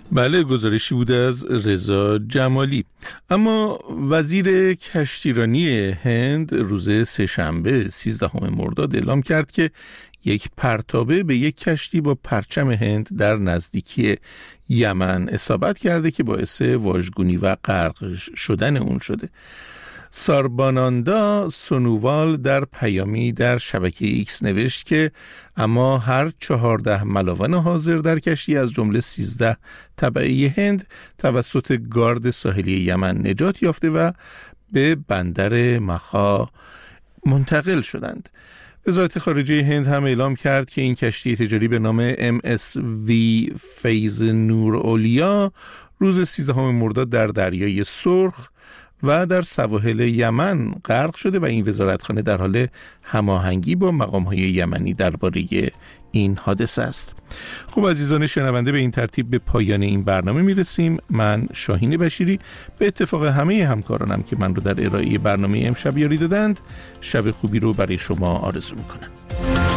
بله، گزارشی بود از رضا جمالی. اما وزیر کشتیرانی هند روز سه‌شنبه 13 مرداد اعلام کرد که یک پرتابه به یک کشتی با پرچم هند در نزدیکی یمن اصابت کرده که باعث واژگونی و غرق شدن اون شده. سارباناندا سونووال در پیامی در شبکه ایکس نوشت که اما هر 14 ملاون حاضر در کشتی از جمله 13 تبعه هند توسط گارد ساحلی یمن نجات یافته و به بندر مخا منتقل شدند. وزارت خارجه هند هم اعلام کرد که این کشتی تجاری به نام MSV فیض نور اولیا روز 13 مرداد در دریای سرخ و در سواحل یمن غرق شده و این وزارتخانه در حال هماهنگی با مقام‌های یمنی درباره این حادثه است. خب عزیزان شنونده، به این ترتیب به پایان این برنامه میرسیم. من شاهین بشیری به اتفاق همه همکارانم که من رو در ارائه برنامه امشب یاری دادند، شب خوبی رو برای شما آرزو میکنم.